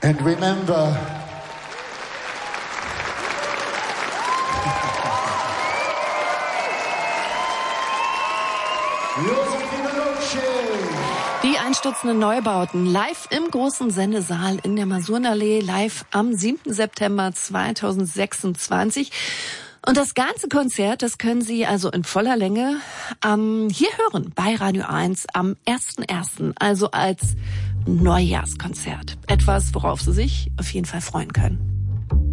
And remember, die einstürzenden Neubauten live im großen Sendesaal in der Masurenallee, live am 7. September 2026. Und das ganze Konzert, das können Sie also in voller Länge hier hören bei Radio 1 am 1.1., also als Neujahrskonzert. Etwas, worauf Sie sich auf jeden Fall freuen können.